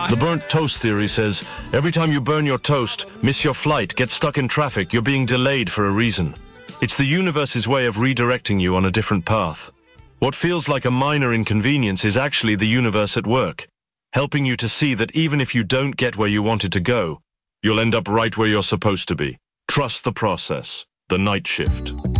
The burnt toast theory says, every time you burn your toast, miss your flight, get stuck in traffic, you're being delayed for a reason. It's the universe's way of redirecting you on a different path. What feels like a minor inconvenience is actually the universe at work, helping you to see that even if you don't get where you wanted to go, you'll end up right where you're supposed to be. Trust the process. The Night Shift.